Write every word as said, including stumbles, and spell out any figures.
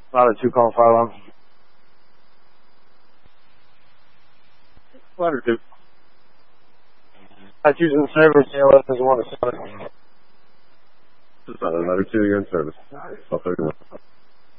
Not a two call fire alarm. Letter two. That's using service, J L S doesn't want to start. This is letter two, you're in service. twelve thirty-one.